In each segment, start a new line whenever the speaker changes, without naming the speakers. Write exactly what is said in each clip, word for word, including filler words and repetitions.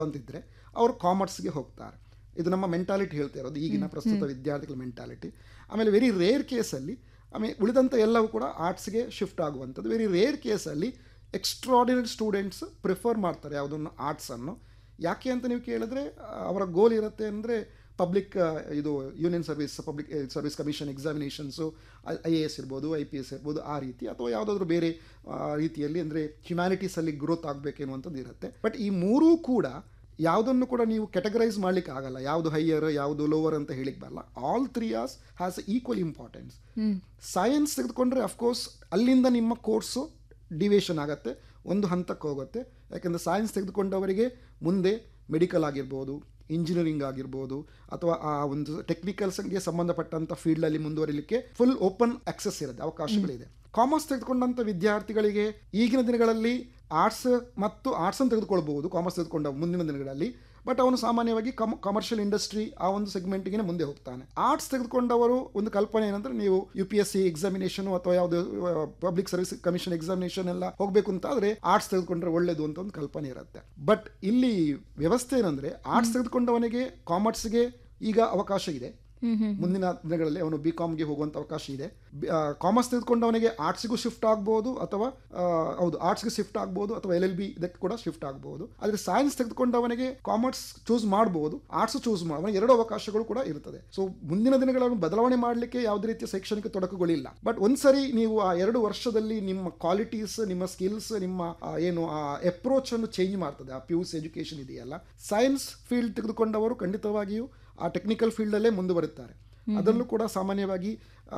ಅಂತಿದ್ರೆ ಅವರು ಕಾಮರ್ಸ್ಗೆ ಹೋಗ್ತಾರೆ. ಇದು ನಮ್ಮ ಮೆಂಟಾಲಿಟಿ ಹೇಳ್ತಾ ಇರೋದು, ಈಗಿನ ಪ್ರಸ್ತುತ ವಿದ್ಯಾರ್ಥಿಗಳ ಮೆಂಟಾಲಿಟಿ. ಆಮೇಲೆ ವೆರಿ ರೇರ್ ಕೇಸಲ್ಲಿ ಆಮೇಲೆ ಉಳಿದಂಥ ಎಲ್ಲವೂ ಕೂಡ ಆರ್ಟ್ಸ್ಗೆ ಶಿಫ್ಟ್ ಆಗುವಂಥದ್ದು. ವೆರಿ ರೇರ್ ಕೇಸಲ್ಲಿ ಎಕ್ಸ್ಟ್ರಾಡಿನರಿ ಸ್ಟೂಡೆಂಟ್ಸ್ ಪ್ರಿಫರ್ ಮಾಡ್ತಾರೆ ಯಾವುದನ್ನು ಆರ್ಟ್ಸನ್ನು. ಯಾಕೆ ಅಂತ ನೀವು ಕೇಳಿದ್ರೆ ಅವರ ಗೋಲ್ ಇರುತ್ತೆ ಅಂದರೆ ಪಬ್ಲಿಕ್ ಇದು union service public service commission examinations, I A S ಇರ್ಬೋದು, ಐ ಪಿ ಎಸ್ ಇರ್ಬೋದು, ಆ ರೀತಿ, ಅಥವಾ ಯಾವುದಾದ್ರೂ ಬೇರೆ ರೀತಿಯಲ್ಲಿ ಅಂದರೆ ಹ್ಯುಮ್ಯಾನಿಟೀಸಲ್ಲಿ ಗ್ರೋತ್ ಆಗಬೇಕೆನ್ನುವಂಥದ್ದು ಇರುತ್ತೆ. ಬಟ್ ಈ ಮೂರೂ ಕೂಡ ಯಾವುದನ್ನು ಕೂಡ ನೀವು ಕೆಟಗರೈಸ್ ಮಾಡಲಿಕ್ಕೆ ಆಗಲ್ಲ, ಯಾವುದು ಹೈಯರ್ ಯಾವುದು ಲೋವರ್ ಅಂತ ಹೇಳಿಕ್ಕೆ ಬರಲ್ಲ. All three as has equal importance. Science ತೆಗೆದುಕೊಂಡ್ರೆ ಅಫ್ಕೋರ್ಸ್ ಅಲ್ಲಿಂದ ನಿಮ್ಮ ಕೋರ್ಸು ಡಿವೇಷನ್ ಆಗುತ್ತೆ, ಒಂದು ಹಂತಕ್ಕೆ ಹೋಗುತ್ತೆ. ಯಾಕೆಂದರೆ ಸೈನ್ಸ್ ತೆಗೆದುಕೊಂಡವರಿಗೆ ಮುಂದೆ ಮೆಡಿಕಲ್ ಆಗಿರ್ಬೋದು, ಇಂಜಿನಿಯರಿಂಗ್ ಆಗಿರ್ಬೋದು, ಅಥವಾ ಆ ಒಂದು ಟೆಕ್ನಿಕಲ್ಸ್ಗೆ ಸಂಬಂಧಪಟ್ಟಂಥ ಫೀಲ್ಡಲ್ಲಿ ಮುಂದುವರಿಲಿಕ್ಕೆ ಫುಲ್ ಓಪನ್ ಆಕ್ಸೆಸ್ ಇರುತ್ತೆ, ಅವಕಾಶಗಳಿದೆ. ಕಾಮರ್ಸ್ ತೆಗೆದುಕೊಂಡಂಥ ವಿದ್ಯಾರ್ಥಿಗಳಿಗೆ ಈಗಿನ ದಿನಗಳಲ್ಲಿ ಆರ್ಟ್ಸ್ ಮತ್ತು ಆರ್ಟ್ಸನ್ನು ತೆಗೆದುಕೊಳ್ಬಹುದು ಕಾಮರ್ಸ್ ತೆಗೆದುಕೊಂಡ ಮುಂದಿನ ದಿನಗಳಲ್ಲಿ. ಬಟ್ ಅವನು ಸಾಮಾನ್ಯವಾಗಿ ಕಮ್ ಕಮರ್ಷಿಯಲ್ ಇಂಡಸ್ಟ್ರಿ ಆ ಒಂದು ಸೆಗ್ಮೆಂಟ್ಗೆ ಮುಂದೆ ಹೋಗ್ತಾನೆ. ಆರ್ಟ್ಸ್ ತೆಗೆದುಕೊಂಡವರು ಒಂದು ಕಲ್ಪನೆ ಏನಂದ್ರೆ ನೀವು U P S C examination ಅಥವಾ ಯಾವುದು ಪಬ್ಲಿಕ್ ಸರ್ವಿಸ್ ಕಮಿಷನ್ ಎಕ್ಸಾಮಿನೇಷನ್ ಎಲ್ಲ ಹೋಗಬೇಕು ಅಂತ ಆದರೆ ಆರ್ಟ್ಸ್ ತೆಗೆದುಕೊಂಡ್ರೆ ಒಳ್ಳೇದು ಅಂತ ಒಂದು ಕಲ್ಪನೆ ಇರುತ್ತೆ. ಬಟ್ ಇಲ್ಲಿ ವ್ಯವಸ್ಥೆ ಏನಂದ್ರೆ ಆರ್ಟ್ಸ್ ತೆಗೆದುಕೊಂಡವನಿಗೆ ಕಾಮರ್ಸ್ಗೆ ಈಗ ಅವಕಾಶ ಇದೆ, ಮುಂದಿನ ದಿನಗಳಲ್ಲಿ ಅವನು ಬಿ ಕಾಮ್ಗೆ ಹೋಗುವಂಥ ಅವಕಾಶ ಇದೆ. ಕಾಮರ್ಸ್ ತೆಗೆದುಕೊಂಡವನಿಗೆ ಆರ್ಟ್ಸ್ಗೂ ಶಿಫ್ಟ್ ಆಗ್ಬೋದು, ಅಥವಾ ಹೌದು ಆರ್ಟ್ಸ್ಗೆ ಶಿಫ್ಟ್ ಆಗ್ಬೋದು, ಅಥವಾ ಎಲ್ ಎಲ್ ಬಿ ಇದಕ್ಕೆ ಕೂಡ ಶಿಫ್ಟ್ ಆಗ್ಬೋದು. ಆದರೆ ಸೈನ್ಸ್ ತೆಗೆದುಕೊಂಡವನಿಗೆ ಕಾಮರ್ಸ್ ಚೂಸ್ ಮಾಡ್ಬೋದು, ಆರ್ಟ್ಸ್ ಚೂಸ್ ಮಾಡ್ಬೋದು, ಎರಡು ಅವಕಾಶಗಳು ಕೂಡ ಇರ್ತದೆ. ಸೊ ಮುಂದಿನ ದಿನಗಳನ್ನು ಬದಲಾವಣೆ ಮಾಡಲಿಕ್ಕೆ ಯಾವುದೇ ರೀತಿಯ ಶೈಕ್ಷಣಿಕ ತೊಡಕುಗಳಿಲ್ಲ. ಬಟ್ ಒಂದ್ಸರಿ ನೀವು ಆ ಎರಡು ವರ್ಷದಲ್ಲಿ ನಿಮ್ಮ ಕ್ವಾಲಿಟೀಸ್, ನಿಮ್ಮ ಸ್ಕಿಲ್ಸ್, ನಿಮ್ಮ ಏನು ಆ ಅಪ್ರೋಚ್ ಅನ್ನು ಚೇಂಜ್ ಮಾಡ್ತದೆ. ಆ ಪಿ ಯು ಸಿ ಎಜುಕೇಶನ್ ಇದೆಯಲ್ಲ, ಸೈನ್ಸ್ ಫೀಲ್ಡ್ ತೆಗೆದುಕೊಂಡವರು ಖಂಡಿತವಾಗಿಯೂ ಆ ಟೆಕ್ನಿಕಲ್ ಫೀಲ್ಡಲ್ಲೇ ಮುಂದುವರಿತಾರೆ. ಅದರಲ್ಲೂ ಕೂಡ ಸಾಮಾನ್ಯವಾಗಿ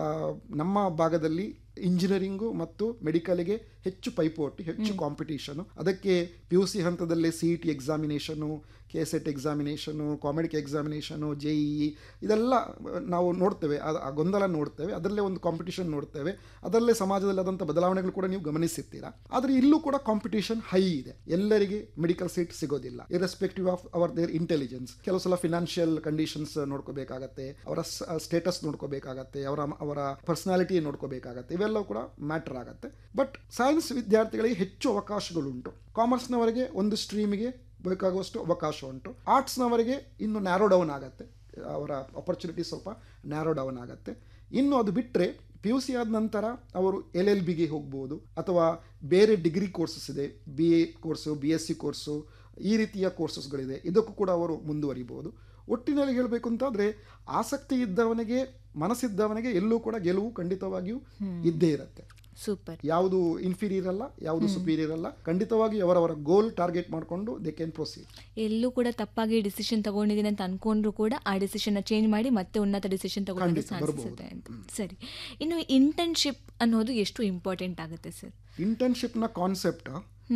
ನಮ್ಮ ಭಾಗದಲ್ಲಿ ಇಂಜಿನಿಯರಿಂಗು ಮತ್ತು ಮೆಡಿಕಲ್ಗೆ ಹೆಚ್ಚು ಪೈಪೋಟಿ, ಹೆಚ್ಚು ಕಾಂಪಿಟೇಷನು. ಅದಕ್ಕೆ ಪಿ ಯು ಸಿ ಹಂತದಲ್ಲೇ C E T examination, K set examination, ಕಾಮೆಡಿಕ್ examination, J E E ಇದೆಲ್ಲ ನಾವು ನೋಡ್ತೇವೆ, ಆ ಗೊಂದಲ ನೋಡ್ತೇವೆ, ಅದರಲ್ಲೇ ಒಂದು ಕಾಂಪಿಟೇಷನ್ ನೋಡ್ತೇವೆ, ಅದರಲ್ಲೇ ಸಮಾಜದಲ್ಲಿ ಆದಂಥ ಬದಲಾವಣೆಗಳು ಕೂಡ ನೀವು ಗಮನಿಸಿರ್ತೀರಾ. ಆದರೆ ಇಲ್ಲೂ ಕೂಡ ಕಾಂಪಿಟೇಷನ್ ಹೈ ಇದೆ. ಎಲ್ಲರಿಗೆ ಮೆಡಿಕಲ್ ಸೀಟ್ ಸಿಗೋದಿಲ್ಲ, irrespective of our there intelligence. ಕೆಲವು ಸಲ ಫಿನಾನ್ಷಿಯಲ್ ಕಂಡೀಷನ್ಸ್ ನೋಡ್ಕೋಬೇಕಾಗತ್ತೆ, ಅವರ ಸ್ಟೇಟಸ್ ನೋಡ್ಕೋಬೇಕಾಗತ್ತೆ, ಅವರ ಅವರ ಪರ್ಸನಾಲಿಟಿ ನೋಡ್ಕೋಬೇಕಾಗತ್ತೆ, ಇವೆಲ್ಲವೂ ಕೂಡ ಮ್ಯಾಟರ್ ಆಗುತ್ತೆ. ಬಟ್ ಸೈನ್ಸ್ ವಿದ್ಯಾರ್ಥಿಗಳಿಗೆ ಹೆಚ್ಚು ಅವಕಾಶಗಳುಂಟು. ಕಾಮರ್ಸ್ನವರಿಗೆ ಒಂದು ಸ್ಟ್ರೀಮಿಗೆ ಬೇಕಾಗುವಷ್ಟು ಅವಕಾಶ ಉಂಟು. ಆರ್ಟ್ಸ್ನವರಿಗೆ ಇನ್ನು ನ್ಯಾರೋ ಡೌನ್ ಆಗುತ್ತೆ, ಅವರ ಆಪರ್ಚುನಿಟಿ ಸ್ವಲ್ಪ ನ್ಯಾರೋ ಡೌನ್ ಆಗುತ್ತೆ. ಇನ್ನು ಅದು ಬಿಟ್ಟರೆ ಪಿ ಯು ಸಿ ಆದ ನಂತರ ಅವರು ಎಲ್ ಎಲ್ ಬಿಗೆ ಹೋಗ್ಬೋದು, ಅಥವಾ ಬೇರೆ ಡಿಗ್ರಿ ಕೋರ್ಸಸ್ ಇದೆ, B A course, B S C course, ಈ ರೀತಿಯ ಕೋರ್ಸಸ್ಗಳಿದೆ, ಇದಕ್ಕೂ ಕೂಡ ಅವರು ಮುಂದುವರಿಬೋದು. ಒಟ್ಟಿನಲ್ಲಿ ಹೇಳಬೇಕು ಅಂತಾದರೆ ಆಸಕ್ತಿ ಇದ್ದವನಿಗೆ, ಮನಸ್ಸಿದ್ದವನಿಗೆ ಎಲ್ಲೂ ಕೂಡ ಗೆಲುವು ಖಂಡಿತವಾಗಿಯೂ ಇದ್ದೇ ಇರುತ್ತೆ.
ಸೂಪರ್.
ಯಾವುದು ಇನ್ಫೀರಿಯರ್ ಅಲ್ಲ, ಯಾವುದು ಸುಪೀರಿಯರ್ ಅಲ್ಲ. ಖಂಡಿತವಾಗಿ ಅವರವರ ಗೋಲ್ ಟಾರ್ಗೆಟ್ ಮಾಡಿಕೊಂಡು ದೇ ಕ್ಯಾನ್ ಪ್ರೊಸೀಡ್.
ಎಲ್ಲೂ ಕೂಡ ತಪ್ಪಾಗಿ ಡಿಸಿಷನ್ ತಗೊಂಡಿದ್ದೀನಿ ಅಂತ ಅನ್ಕೊಂಡ್ರು ಕೂಡ ಆ ಡಿಸಿಷನ್ ಚೇಂಜ್ ಮಾಡಿ ಮತ್ತೆ ಉನ್ನತ ಡಿಸಿಷನ್ ತಗೊಂಡು ಸಾಧಿಸುತ್ತೆ ಅಂತ. ಸರಿ, ಇನ್ನು ಇಂಟರ್ನ್ಶಿಪ್ ಅನ್ನೋದು ಎಷ್ಟು ಇಂಪಾರ್ಟೆಂಟ್ ಆಗುತ್ತೆ ಸರ್?
ಇಂಟರ್ನ್ಶಿಪ್ನ ಕಾನ್ಸೆಪ್ಟ್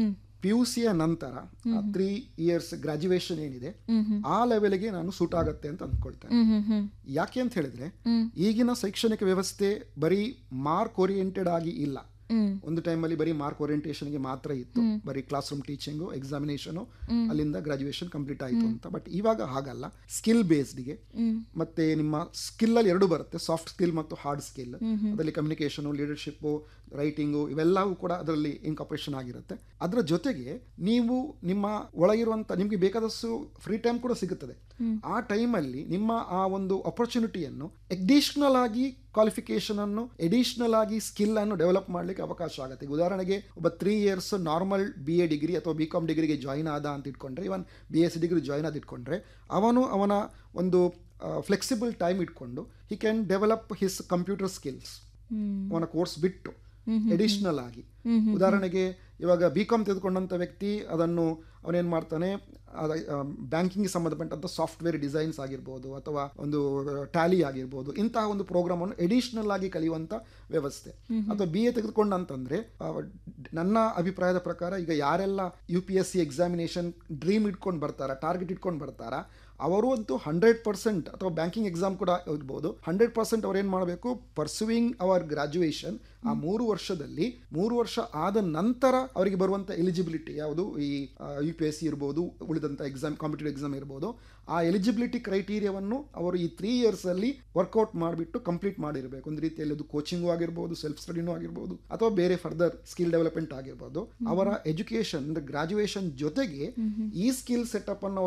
ಪಿ ಯು ಸಿಯ ನಂತರ ತ್ರೀ ಇಯರ್ಸ್ ಗ್ರಾಜುಯೇಷನ್ ಏನಿದೆ ಆ ಲೆವೆಲ್ಗೆ ನಾನು ಸೂಟ್ ಆಗುತ್ತೆ ಅಂತ ಅಂದ್ಕೊಳ್ತೇನೆ. ಯಾಕೆ ಅಂತ ಹೇಳಿದ್ರೆ ಈಗಿನ ಶೈಕ್ಷಣಿಕ ವ್ಯವಸ್ಥೆ ಬರೀ ಮಾರ್ಕ್ ಓರಿಯೆಂಟೆಡ್ ಆಗಿ ಇಲ್ಲ. ಒಂದು ಟೈಮಲ್ಲಿ ಬರೀ ಮಾರ್ಕ್ ಓರಿಯೆಂಟೇಷನ್ಗೆ ಮಾತ್ರ ಇತ್ತು, ಬರೀ ಕ್ಲಾಸ್ ರೂಮ್ ಟೀಚಿಂಗು, ಎಕ್ಸಾಮಿನೇಷನು, ಅಲ್ಲಿಂದ ಗ್ರಾಜುಯೇಷನ್ ಕಂಪ್ಲೀಟ್ ಆಯಿತು ಅಂತ. ಬಟ್ ಇವಾಗ ಹಾಗಲ್ಲ, ಸ್ಕಿಲ್ ಬೇಸ್ಡ್ಗೆ ಮತ್ತೆ ನಿಮ್ಮ ಸ್ಕಿಲ್ ಅಲ್ಲಿ ಎರಡು ಬರುತ್ತೆ, ಸಾಫ್ಟ್ ಸ್ಕಿಲ್ ಮತ್ತು ಹಾರ್ಡ್ ಸ್ಕಿಲ್. ಅದರಲ್ಲಿ ಕಮ್ಯುನಿಕೇಷನು, ಲೀಡರ್ಶಿಪ್ಪು, ರೈಟಿಂಗು ಇವೆಲ್ಲವೂ ಕೂಡ ಅದರಲ್ಲಿ ಇನ್ಕಾರ್ಪೊರೇಷನ್ ಆಗಿರುತ್ತೆ. ಅದರ ಜೊತೆಗೆ ನೀವು ನಿಮ್ಮ ಒಳಗಿರುವಂಥ ನಿಮಗೆ ಬೇಕಾದಷ್ಟು ಫ್ರೀ ಟೈಮ್ ಕೂಡ ಸಿಗುತ್ತದೆ. ಆ ಟೈಮಲ್ಲಿ ನಿಮ್ಮ ಆ ಒಂದು ಅಪರ್ಚುನಿಟಿಯನ್ನು ಎಡಿಷನಲ್ ಆಗಿ ಕ್ವಾಲಿಫಿಕೇಶನ್ ಅನ್ನು, ಎಡಿಷನಲ್ ಆಗಿ ಸ್ಕಿಲ್ ಅನ್ನು ಡೆವಲಪ್ ಮಾಡಲಿಕ್ಕೆ ಅವಕಾಶ ಆಗುತ್ತೆ. ಉದಾಹರಣೆಗೆ ಒಬ್ಬ three years normal B A degree ಅಥವಾ ಬಿ ಕಾಮ್ ಡಿಗ್ರಿಗೆ ಜಾಯ್ನ್ ಆದ ಅಂತ ಇಟ್ಕೊಂಡ್ರೆ, ಇವನ್ B S C degree join ಆದ ಇಟ್ಕೊಂಡ್ರೆ, ಅವನು ಅವನ ಒಂದು ಫ್ಲೆಕ್ಸಿಬಲ್ ಟೈಮ್ ಇಟ್ಕೊಂಡು he can develop his computer skills ಅವನ ಕೋರ್ಸ್ ಬಿಟ್ಟು ಎಡಿಷನಲ್ ಆಗಿ. ಉದಾಹರಣೆಗೆ ಇವಾಗ ಬಿ ಕಾಮ್ ತೆಗೆದುಕೊಂಡಂಥ ವ್ಯಕ್ತಿ ಅದನ್ನು ಅವನೇನು ಮಾಡ್ತಾನೆ, ಬ್ಯಾಂಕಿಂಗ್ ಸಂಬಂಧಪಟ್ಟಂಥ ಸಾಫ್ಟ್ವೇರ್ ಡಿಸೈನ್ಸ್ ಆಗಿರ್ಬೋದು, ಅಥವಾ ಒಂದು ಟ್ಯಾಲಿ ಆಗಿರ್ಬೋದು, ಇಂತಹ ಒಂದು ಪ್ರೋಗ್ರಾಮನ್ನು ಎಡಿಷನಲ್ ಆಗಿ ಕಲಿಯುವಂಥ ವ್ಯವಸ್ಥೆ. ಅಥವಾ ಬಿ ಎ ತೆಗೆದುಕೊಂಡಂತಂದರೆ ನನ್ನ ಅಭಿಪ್ರಾಯದ ಪ್ರಕಾರ ಈಗ ಯಾರೆಲ್ಲ U P S C examination dream ಇಟ್ಕೊಂಡು ಬರ್ತಾರ, ಟಾರ್ಗೆಟ್ ಇಟ್ಕೊಂಡು ಬರ್ತಾರ, ಅವರು ಅಂತೂ ಹಂಡ್ರೆಡ್ ಪರ್ಸೆಂಟ್ ಅಥವಾ ಬ್ಯಾಂಕಿಂಗ್ ಎಕ್ಸಾಮ್ ಕೂಡ ಇರ್ಬೋದು, ಹಂಡ್ರೆಡ್ ಪರ್ಸೆಂಟ್ ಅವ್ರು ಏನು ಮಾಡಬೇಕು, ಪರ್ಸುವಿಂಗ್ ಅವರ್ ಗ್ರಾಜುಯೇಷನ್ ಆ ಮೂರು ವರ್ಷದಲ್ಲಿ ಮೂರು ವರ್ಷ ಆದ ನಂತರ ಅವರಿಗೆ ಬರುವಂಥ ಎಲಿಜಿಬಿಲಿಟಿ ಯಾವುದು, ಈ ಯು ಪಿ ಎಸ್ ಸಿ ಇರ್ಬೋದು, ಉಳಿದಂಥ ಎಕ್ಸಾಮ್ ಕಾಂಪಿಟೇಟಿವ್ ಎಕ್ಸಾಮ್ ಇರ್ಬೋದು, ಆ ಎಲಿಜಿಬಿಲಿಟಿ ಕ್ರೈಟೀರಿಯಾವನ್ನು ಅವರು ಈ ತ್ರೀ ಇಯರ್ಸಲ್ಲಿ ವರ್ಕೌಟ್ ಮಾಡಿಬಿಟ್ಟು ಕಂಪ್ಲೀಟ್ ಮಾಡಿರಬೇಕು. ಒಂದು ರೀತಿಯಲ್ಲಿ ಅದು ಕೋಚಿಂಗು ಆಗಿರ್ಬೋದು, ಸೆಲ್ಫ್ ಸ್ಟಡಿನೂ ಆಗಿರ್ಬೋದು, ಅಥವಾ ಬೇರೆ ಫರ್ದರ್ ಸ್ಕಿಲ್ ಡೆವಲಪ್ಮೆಂಟ್ ಆಗಿರ್ಬೋದು. ಅವರ ಎಜುಕೇಶನ್ ಅಂದ್ರೆ ಗ್ರಾಜುಯೇಷನ್ ಜೊತೆಗೆ ಈ ಸ್ಕಿಲ್ ಸೆಟಪ್ ಅನ್ನು